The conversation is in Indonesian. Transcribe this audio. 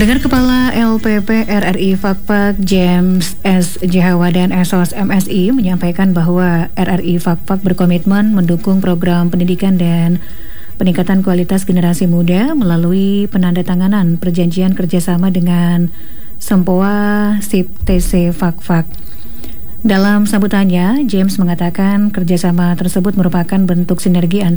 Pendengar, Kepala LPP RRI Fakfak James S. Jahawa dan Esos MSI menyampaikan bahwa RRI Fakfak berkomitmen mendukung program pendidikan dan peningkatan kualitas generasi muda melalui penandatanganan perjanjian kerjasama dengan Sempoa SIP TC Fakfak. Dalam sambutannya, James mengatakan kerjasama tersebut merupakan bentuk sinergi antara